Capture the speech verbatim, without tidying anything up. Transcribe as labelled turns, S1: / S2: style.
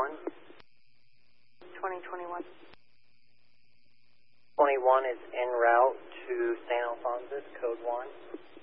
S1: one.
S2: twenty twenty-one.
S1: twenty-one is en route to San Alfonso, code one.